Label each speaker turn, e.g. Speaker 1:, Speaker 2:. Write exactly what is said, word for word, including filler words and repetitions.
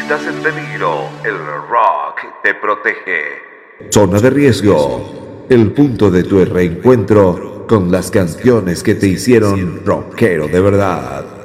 Speaker 1: estás en peligro, el rock te protege.
Speaker 2: Zona de riesgo, el punto de tu reencuentro con las canciones que te hicieron rockero de verdad.